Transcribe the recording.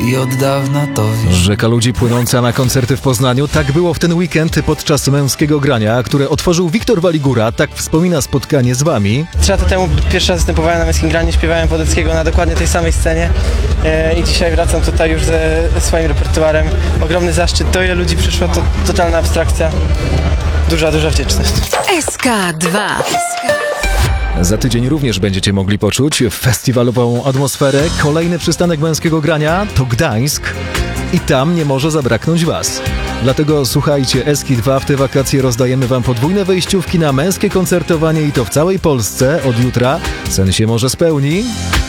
i od dawna to wiem. Rzeka ludzi płynąca na koncerty w Poznaniu. Tak było w ten weekend podczas męskiego grania, które otworzył Wiktor Waligura. Tak wspomina spotkanie z wami. 3 lata temu pierwszy raz występowałem na męskim graniu, śpiewałem Wodeckiego na dokładnie tej samej scenie i dzisiaj wracam tutaj już ze swoim repertuarem. Ogromny zaszczyt, to ile ludzi przyszło, to totalna abstrakcja. Duża wdzięczność. SK2. Za tydzień również będziecie mogli poczuć festiwalową atmosferę. Kolejny przystanek męskiego grania to Gdańsk i tam nie może zabraknąć was. Dlatego słuchajcie, SK2 w te wakacje rozdajemy wam podwójne wejściówki na męskie koncertowanie i to w całej Polsce od jutra. Sen się może spełni.